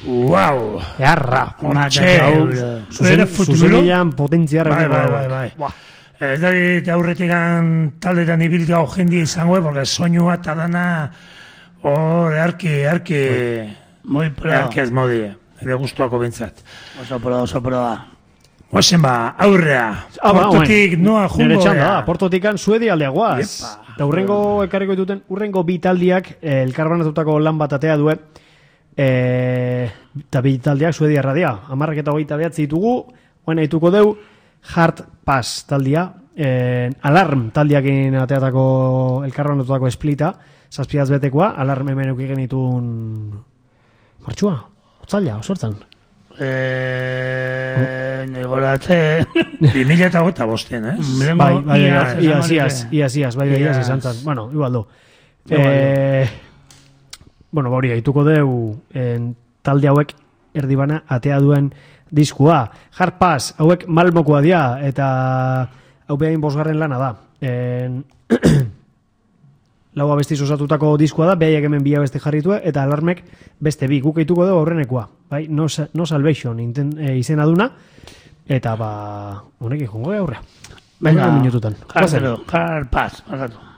Wow! Earra! Zure Zuzenilean potentziarra. Bai. Ez da aurretik taldetan ibilita jendia izango, porque soinua eta dana erki ez modie, ere gustuako bintzat. Oso proa. Ozen aurrea. Portotik noa jungo. Portotikan Suedi aldea guaz. Eta urrengo ekarriko dituten, urrengo bi taldiak elkarbanatutako lan bat atea duen, eta bi taldiak Suedi arradia. 19:29 ditugu, oen haituko deu, Hard Pass taldia, Alarm taldiakin ateatako elkarbanatutako esplita, 7 betekoa, Alarm hemen eukigen itun martxua, otzaila, osortzan. Negoratze 2025, Iaz, izan zan. Bueno, igual do. Hori, haituko deu talde hauek erdibana atea duen diskua. Hard Pass, hauek Malmokoa dia, eta hau behain 5. lana da. Lau abestiz osatutako diskua da, behaiek hemen 2 abesti jarritue, eta Alarmek beste 2. Guk eituko dugu aurrenekoa. Bai? No Salvation izena duna, eta honek ikongo aurrea. Venga, minututan. Hard Pass.